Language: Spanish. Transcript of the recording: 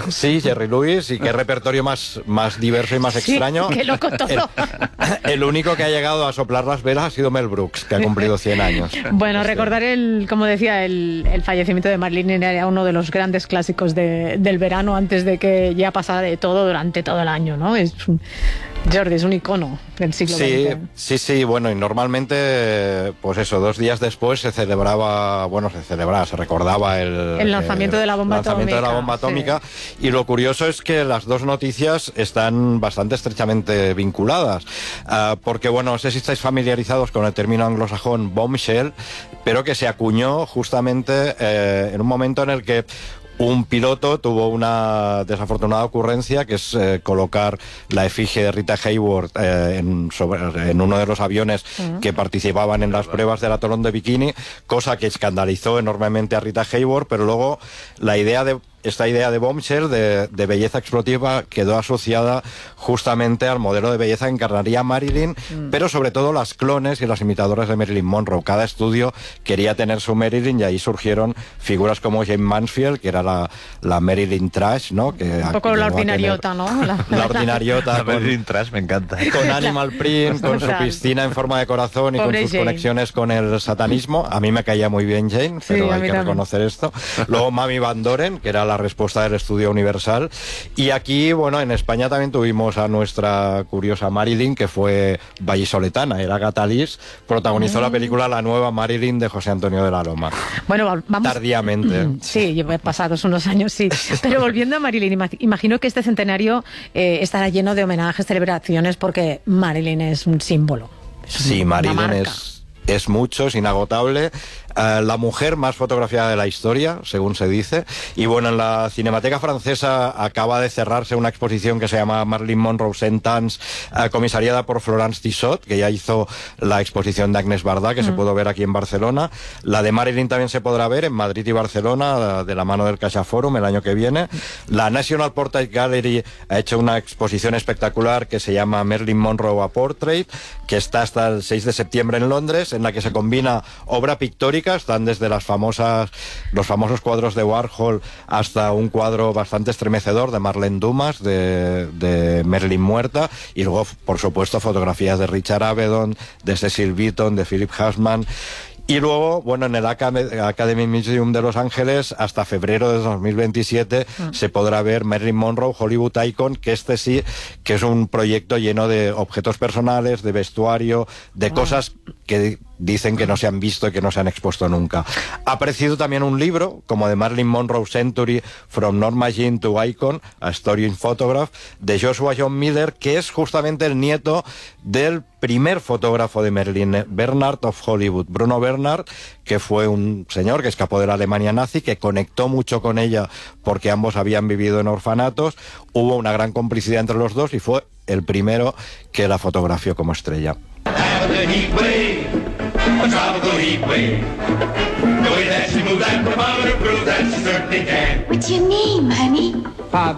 Sí, Jerry Lewis, y qué repertorio más diverso y más extraño. Qué loco todo. El único que ha llegado a soplar las velas ha sido Mel Brooks, que ha cumplido 100 años. Bueno, recordar como decía, el fallecimiento de Marilyn era uno de los grandes clásicos del verano, antes de que ya pasara de todo durante todo el año, ¿no? Jordi, es un icono del siglo XX. Sí, bueno, y normalmente, pues eso, 2 días después se recordaba el lanzamiento de la bomba atómica, y lo curioso es que las dos noticias están bastante estrechamente vinculadas, porque, bueno, no sé si estáis familiarizados con el término anglosajón bombshell, pero que se acuñó justamente en un momento en el que un piloto tuvo una desafortunada ocurrencia, que es colocar la efigie de Rita Hayworth en uno de los aviones que participaban en las pruebas del atolón de Bikini, cosa que escandalizó enormemente a Rita Hayworth, pero luego esta idea de bombshell, de belleza explosiva, quedó asociada justamente al modelo de belleza que encarnaría Marilyn, pero sobre todo las clones y las imitadoras de Marilyn Monroe. Cada estudio quería tener su Marilyn, y ahí surgieron figuras como Jane Mansfield, que era la Marilyn Trash, ¿no? Que un poco la ordinariota, ¿no? La ordinariota. La Marilyn Trash me encanta. Con animal print, con su piscina en forma de corazón y Pobre con sus Jane. conexiones con el satanismo. A mí me caía muy bien Jane, pero hay que reconocer esto. Luego Mami Van Doren, que era la respuesta del estudio Universal. Y aquí, bueno, en España también tuvimos a nuestra curiosa Marilyn, que fue vallisoletana, era Agatha Liz, protagonizó la película La nueva Marilyn de José Antonio de la Loma. Bueno, vamos... Tardíamente. Sí, pasados unos años, sí. Pero volviendo a Marilyn, imagino que este centenario estará lleno de homenajes, celebraciones, porque Marilyn es un símbolo. Sí, Marilyn es mucho, es inagotable. La mujer más fotografiada de la historia, según se dice. Y bueno, en la Cinemateca Francesa acaba de cerrarse una exposición que se llama Marilyn Monroe Cent-Ans, comisariada por Florence Tissot, que ya hizo la exposición de Agnès Varda, que se pudo ver aquí en Barcelona. La de Marilyn también se podrá ver en Madrid y Barcelona, de la mano del Caixa Forum, el año que viene. La National Portrait Gallery ha hecho una exposición espectacular que se llama Marilyn Monroe a Portrait, que está hasta el 6 de septiembre en Londres, en la que se combina obra pictórica. Están desde los famosos cuadros de Warhol hasta un cuadro bastante estremecedor de Marlene Dumas, de Marilyn muerta, y luego, por supuesto, fotografías de Richard Avedon, de Cecil Beaton, de Philip Hassman. Y luego, bueno, en el Academy Museum de Los Ángeles, hasta febrero de 2027, se podrá ver Marilyn Monroe, Hollywood Icon, que sí, que es un proyecto lleno de objetos personales, de vestuario, de cosas que dicen que no se han visto y que no se han expuesto nunca. Ha aparecido también un libro, como de Marilyn Monroe Century, From Norma Jean to Icon, A Story in Photograph, de Joshua John Miller, que es justamente el nieto del primer fotógrafo de Marilyn, Bernard of Hollywood, Bruno Bernard, que fue un señor que escapó de la Alemania nazi, que conectó mucho con ella porque ambos habían vivido en orfanatos. Hubo una gran complicidad entre los dos y fue el primero que la fotografió como estrella. What's your name, honey?